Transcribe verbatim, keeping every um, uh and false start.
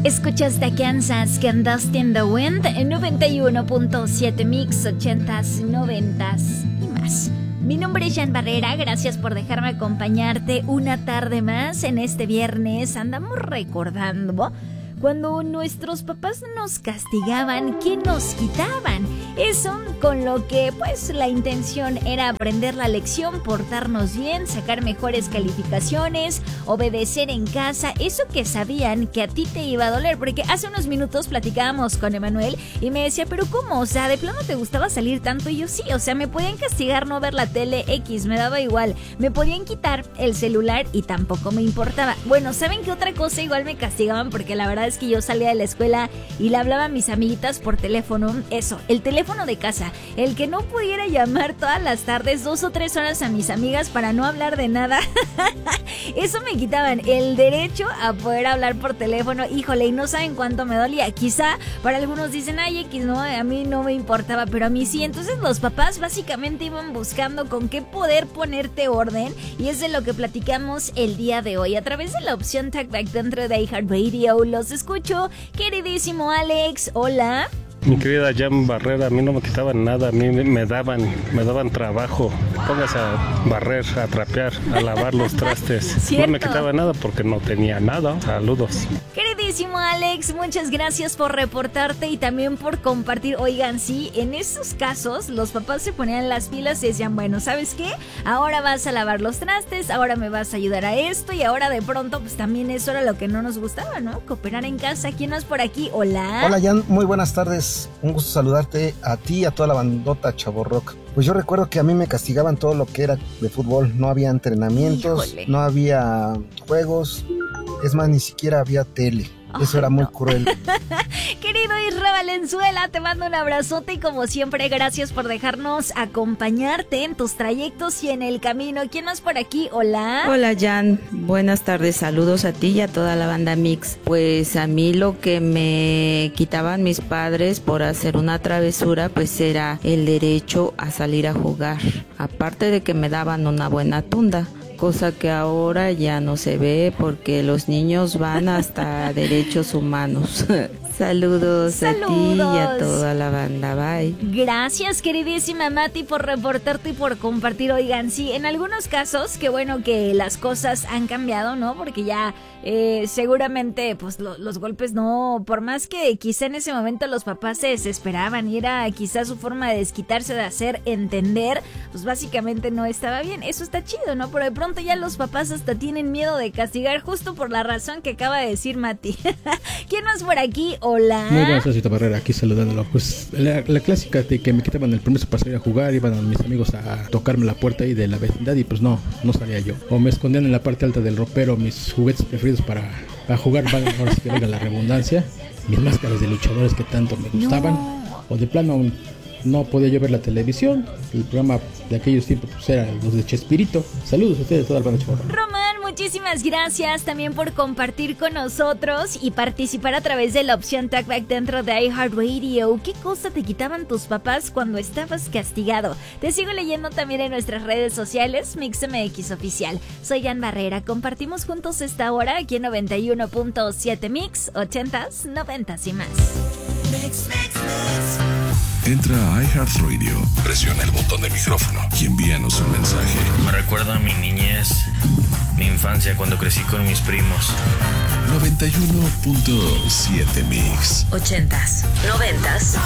Escuchas de Kansas, Can Dust in the Wind, en noventa y uno punto siete Mix, ochentas, noventas y más. Mi nombre es Jan Barrera, gracias por dejarme acompañarte una tarde más en este viernes. Andamos recordando cuando nuestros papás nos castigaban, ¿qué nos quitaban? Eso con lo que pues la intención era aprender la lección, portarnos bien, sacar mejores calificaciones, obedecer en casa, eso que sabían que a ti te iba a doler, porque hace unos minutos platicábamos con Emanuel y me decía, pero ¿cómo? O sea, ¿de plano te gustaba salir tanto? Y yo sí, o sea, me podían castigar no ver la tele X, me daba igual, me podían quitar el celular y tampoco me importaba. Bueno, ¿saben qué otra cosa igual me castigaban? Porque la verdad es que yo salía de la escuela y le hablaba a mis amiguitas por teléfono, eso, el teléfono de casa, el que no pudiera llamar todas las tardes dos o tres horas a mis amigas para no hablar de nada. Eso me quitaban, el derecho a poder hablar por teléfono. Híjole, y no saben cuánto me dolía. Quizá para algunos dicen, ay, X, no, a mí no me importaba, pero a mí sí. Entonces los papás básicamente iban buscando con qué poder ponerte orden, y es de lo que platicamos el día de hoy a través de la opción Talkback dentro de iHeartRadio. Los escucho, queridísimo Alex, hola. Mi querida Jan Barrera, a mí no me quitaban nada, a mí me daban, me daban trabajo. Póngase a barrer, a trapear, a lavar los trastes. ¿Cierto? No me quitaban nada porque no tenía nada. Saludos. Queridísimo Alex, muchas gracias por reportarte y también por compartir. Oigan, sí, en esos casos los papás se ponían las pilas y decían, bueno, ¿sabes qué? Ahora vas a lavar los trastes, ahora me vas a ayudar a esto, y ahora de pronto pues también eso era lo que no nos gustaba, ¿no? Cooperar en casa. ¿Quién más por aquí? Hola. Hola Jan, muy buenas tardes. Un gusto saludarte a ti y a toda la bandota Chavo Rock. Pues yo recuerdo que a mí me castigaban todo lo que era de fútbol. No había entrenamientos, Híjole. no había juegos, es más, ni siquiera había tele. Eso Ay, era muy no. cruel. Querido Isra Valenzuela, te mando un abrazote y como siempre, gracias por dejarnos acompañarte en tus trayectos y en el camino. ¿Quién más por aquí? Hola. Hola Jan, buenas tardes, saludos a ti y a toda la banda Mix. Pues a mí lo que me quitaban mis padres por hacer una travesura, pues era el derecho a salir a jugar. Aparte de que me daban una buena tunda, cosa que ahora ya no se ve porque los niños van hasta derechos humanos. Saludos, Saludos a ti y a toda la banda, bye. Gracias, queridísima Mati, por reportarte y por compartir. Oigan, sí, en algunos casos, qué bueno que las cosas han cambiado, ¿no? Porque ya eh, seguramente, pues lo, los golpes no, por más que quizá en ese momento los papás se desesperaban y era quizá su forma de desquitarse, de hacer entender, pues básicamente no estaba bien. Eso está chido, ¿no? Pero de pronto ya los papás hasta tienen miedo de castigar justo por la razón que acaba de decir Mati. ¿Quién más por aquí? Hola. Muy buenas tardes, Barrera, aquí saludándolo. Pues la, la clásica de que me quitaban el permiso para salir a jugar, iban a mis amigos a tocarme la puerta ahí de la vecindad y pues no, no salía yo. O me escondían en la parte alta del ropero mis juguetes preferidos para, para jugar, ahora sí que venga la redundancia, mis máscaras de luchadores que tanto me gustaban. No. O de plano no podía yo ver la televisión, el programa de aquellos tiempos pues era los de Chespirito. Saludos a ustedes, toda la banda Chavarra. Román, muchísimas gracias también por compartir con nosotros y participar a través de la opción Talkback dentro de iHeartRadio. ¿Qué cosa te quitaban tus papás cuando estabas castigado? Te sigo leyendo también en nuestras redes sociales, MixMX Oficial. Soy Jan Barrera, compartimos juntos esta hora aquí en noventa y uno punto siete Mix, ochentas, noventas y más. Mix, mix, mix. Entra a iHeartRadio, presiona el botón de micrófono y envíanos un mensaje. Me recuerda a mi niñez, mi infancia cuando crecí con mis primos. noventa y uno punto siete Mix. Ochentas, noventas.